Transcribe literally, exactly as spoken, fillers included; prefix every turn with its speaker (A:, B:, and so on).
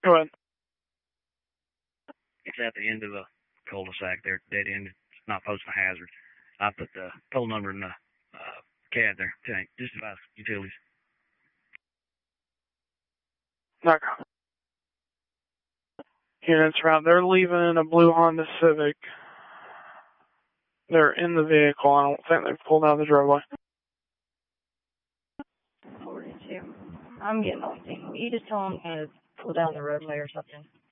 A: Go ahead.
B: It's at the end of the cul-de-sac there, dead end. It's not posting a hazard. I put the toll number in the uh, C A D there. Tank, just advise utilities.
A: Not units around. They're leaving a blue Honda Civic. They're in the vehicle. I don't think they've pulled out of the driveway.
C: forty-two. I'm getting nothing. You just tell them to pull down the roadway or something.